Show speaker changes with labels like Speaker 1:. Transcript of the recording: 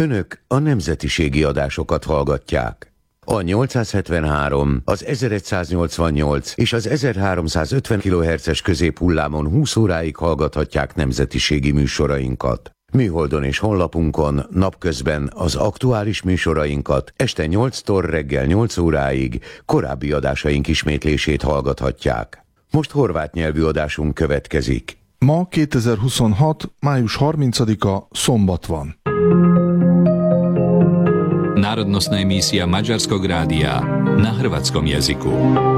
Speaker 1: Önök a nemzetiségi adásokat hallgatják. A 873, az 1188 és az 1350 kHz-es középhullámon 20 óráig hallgathatják nemzetiségi műsorainkat. Műholdon és honlapunkon napközben az aktuális műsorainkat, este 8-tól reggel 8 óráig korábbi adásaink ismétlését hallgathatják. Most horvát nyelvű adásunk következik.
Speaker 2: Ma 2026. május 30-a szombat van.
Speaker 3: Národnostná emísia Maďarskog rádia na hrvatskom jazyku.